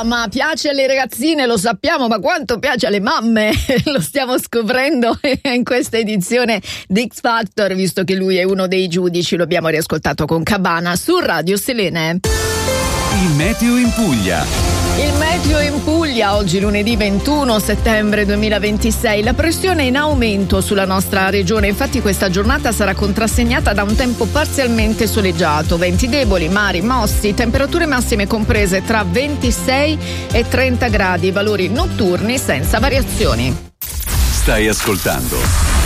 ma piace alle ragazzine, lo sappiamo, ma quanto piace alle mamme? Lo stiamo scoprendo in questa edizione di X Factor, visto che lui è uno dei giudici. Lo abbiamo riascoltato con Cabana su Radio Selene. Il meteo in Puglia. Il meteo in Puglia, oggi lunedì 21 settembre 2026, la pressione è in aumento sulla nostra regione, infatti questa giornata sarà contrassegnata da un tempo parzialmente soleggiato, venti deboli, mari mossi, temperature massime comprese tra 26 e 30 gradi, valori notturni senza variazioni. Stai ascoltando